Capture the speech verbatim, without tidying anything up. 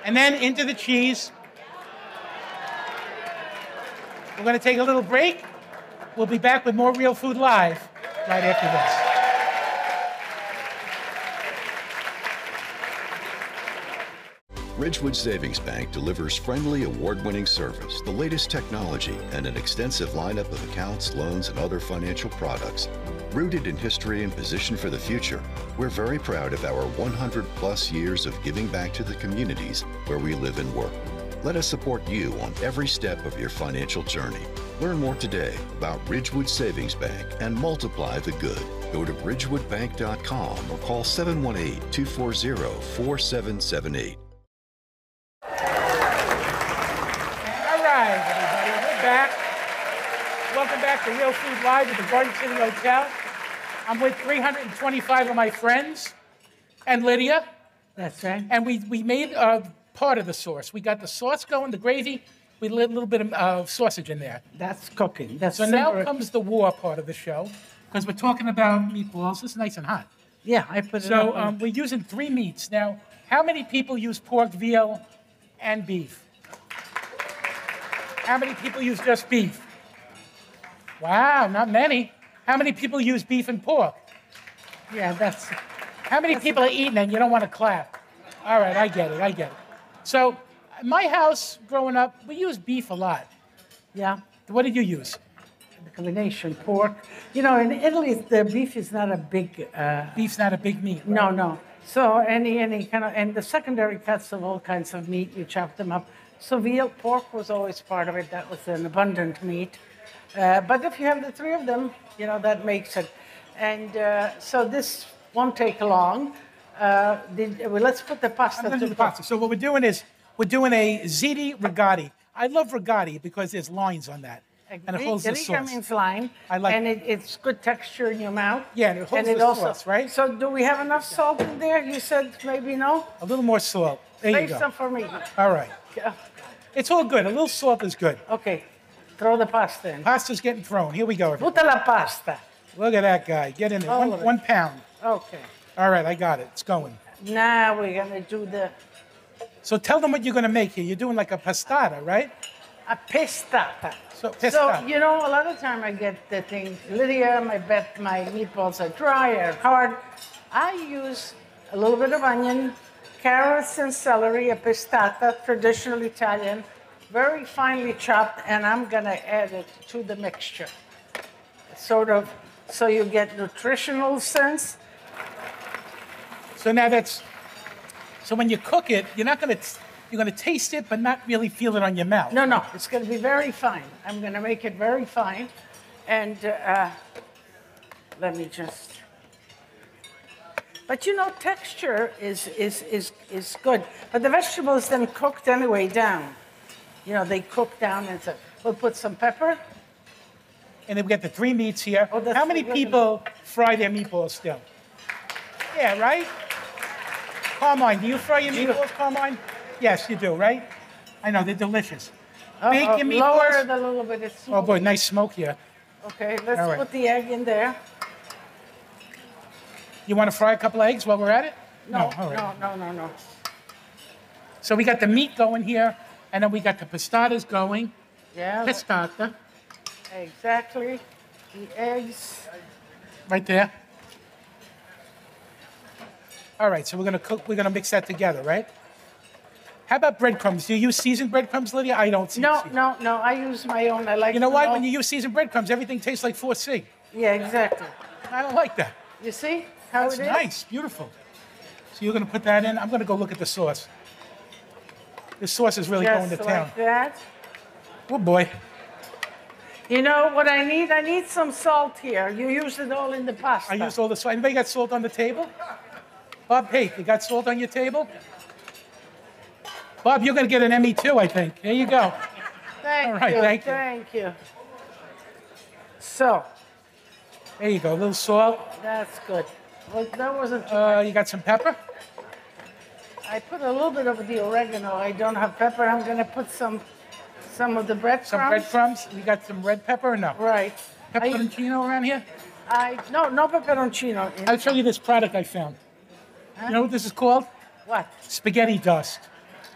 And then into the cheese. We're going to take a little break. We'll be back with more Real Food Live right after this. Ridgewood Savings Bank delivers friendly, award-winning service, the latest technology, and an extensive lineup of accounts, loans, and other financial products. Rooted in history and positioned for the future, we're very proud of our one hundred plus years of giving back to the communities where we live and work. Let us support you on every step of your financial journey. Learn more today about Ridgewood Savings Bank and multiply the good. Go to ridgewood bank dot com or call seven one eight, two four zero, four seven seven eight. All right, everybody, we're back. Welcome back to Real Food Live at the Garden City Hotel. I'm with three hundred twenty-five of my friends and Lydia. That's right. And we, we made uh, part of the sauce. We got the sauce going, the gravy. We lit a little bit of uh, sausage in there. That's cooking. That's so now separate. comes the war part of the show, because we're talking about meatballs. It's nice and hot. Yeah, I put it So up um, we're using three meats. Now, how many people use pork, veal, and beef? How many people use just beef? Wow, not many. How many people use beef and pork? Yeah, that's... How many that's people are eating and you don't want to clap? All right, I get it, I get it. So, in my house, growing up, we used beef a lot. Yeah. What did you use? The combination, pork. You know, in Italy, the beef is not a big... Uh, Beef's not a big meat, right? No, no. So any, any kind of... And the secondary cuts of all kinds of meat, you chop them up. So veal, pork was always part of it. That was an abundant meat. Uh, but if you have the three of them, you know, that makes it. And uh, so this won't take long. Uh, the, well, let's put the pasta. I'm going to do the cook. pasta. So what we're doing is, we're doing a ziti rigatoni. I love rigatoni because there's lines on that. And it holds the Riga sauce. means line. I like And it, it's good texture in your mouth. Yeah, and it holds and it the also, sauce, right? So do we have enough salt in there? You said maybe no? A little more salt. There Save you go. some for me. All right. Yeah. It's all good. A little salt is good. Okay. Throw the pasta in. Pasta's getting thrown. Here we go. everybody. Butta la pasta. Look at that guy. Get in there. All One, of it. one pound. Okay. All right, I got it. It's going. Now we're going to do the So tell them what you're going to make here. You're doing like a pastata, right? a pestata. So, So, pastata. you know, a lot of time I get the thing, Lydia, my bet my meatballs are dry or hard. I use a little bit of onion, carrots and celery, a pestata, traditional Italian, very finely chopped, and I'm gonna add it to the mixture. Sort of, so you get nutritional sense. So now that's, so when you cook it, you're not going to, you're going to taste it, but not really feel it on your mouth. No, no, it's gonna be very fine. I'm gonna make it very fine. And uh, let me just, but you know, texture is, is, is, is good. But the vegetables then cooked anyway down. You know, they cook down and so we'll put some pepper. And then we got the three meats here. Oh, that's How many good. people fry their meatballs still? Yeah, right? Carmine, do you fry your meatballs, Carmine? Yes, you do, right? I know, they're delicious. Uh, Bake uh, your lower meatballs. it a little bit. It's Oh boy, nice smoke here. Okay, let's All right. put the egg in there. You want to fry a couple eggs while we're at it? No, all right. no, no, no, no. So we got the meat going here, and then we got the pastatas going. Yeah, Pastata, exactly. The eggs. right there. All right, so we're gonna cook. We're gonna mix that together, right? How about breadcrumbs? Do you use seasoned breadcrumbs, Lydia? I don't. No, seasoned. no, no. I use my own. I like. You know to what? When you use seasoned breadcrumbs, everything tastes like four C. Yeah, exactly. I don't like that. You see how That's it is? nice, beautiful. So you're gonna put that in. I'm gonna go look at the sauce. This sauce is really Just going to like town. that. Oh boy. You know what I need? I need some salt here. You use it all in the pasta. I used all the salt. Anybody got salt on the table? Bob Pate, you got salt on your table? Bob, you're gonna get an Emmy too, I think. Here you go. Thank All right, you. thank you. Thank you. So There you go. A little salt. that's good. Well, that wasn't too Uh, you got some pepper? I put a little bit of the oregano. I don't have pepper. I'm going to put some some of the breadcrumbs. Some breadcrumbs? You got some red pepper or no? Right. I, Pepperoncino around here? I no no pepperoncino. In, I'll show you this product I found. You know what this is called? what? Spaghetti dust.